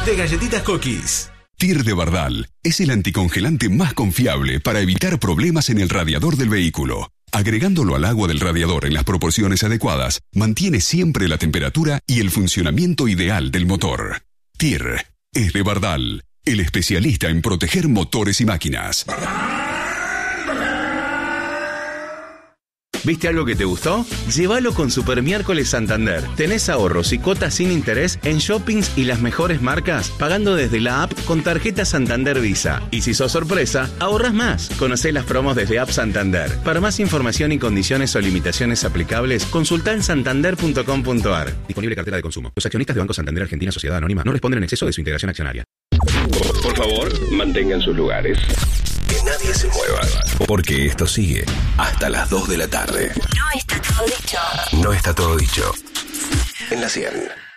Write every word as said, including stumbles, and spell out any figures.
de Galletitas Cookies. Tir de Bardal es el anticongelante más confiable para evitar problemas en el radiador del vehículo. Agregándolo al agua del radiador en las proporciones adecuadas, mantiene siempre la temperatura y el funcionamiento ideal del motor. Tir es de Bardal, el especialista en proteger motores y máquinas. ¿Viste algo que te gustó? Llévalo con Super Miércoles Santander. Tenés ahorros y cuotas sin interés en shoppings y las mejores marcas, pagando desde la app con tarjeta Santander Visa. Y si sos sorpresa, ahorrás más. Conocé las promos desde App Santander. Para más información y condiciones o limitaciones aplicables, consultá en santander punto com punto a r. Disponible cartera de consumo. Los accionistas de Banco Santander Argentina Sociedad Anónima no responden en exceso de su integración accionaria. Por favor, mantengan sus lugares. Que nadie se mueva, porque esto sigue hasta las dos de la tarde. No está todo dicho. No está todo dicho. En la cien.